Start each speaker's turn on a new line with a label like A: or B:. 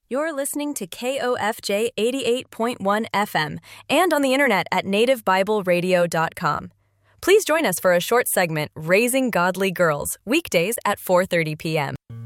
A: You're listening to KOFJ 88.1 FM and on the internet at nativebibleradio.com. Please join us for a short segment, Raising Godly Girls, weekdays at 4:30 p.m.